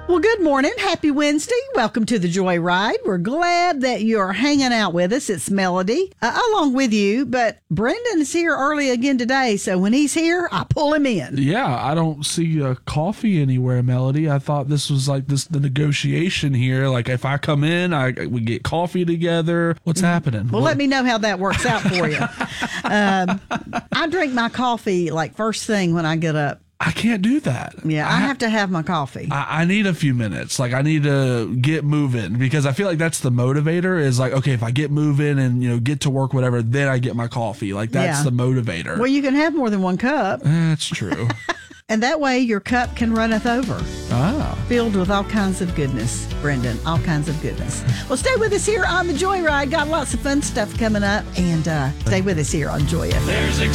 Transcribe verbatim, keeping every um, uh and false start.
Well, good morning. Happy Wednesday. Welcome to the Joy Ride. We're glad that you're hanging out with us. It's Melody uh, along with you, but Brendan is here early again today, so when he's here, I pull him in. Yeah, I don't see a coffee anywhere, Melody. I thought this was like this the negotiation here. Like if I come in, I we get coffee together. What's happening? Well, what? let me know how that works out for you. um, I drink my coffee like first thing when I get up. I can't do that. Yeah, I, I have to have my coffee. I, I need a few minutes. Like I need to get moving because I feel like that's the motivator is like, okay, if I get moving and, you know, get to work, whatever, then I get my coffee. Like that's Yeah. the motivator. Well, you can have more than one cup. That's true. And that way your cup can runneth over. Ah. Filled with all kinds of goodness, Brendan. All kinds of goodness. Well, stay with us here on the Joyride. Got lots of fun stuff coming up. And uh, stay with us here on Joy F M. There's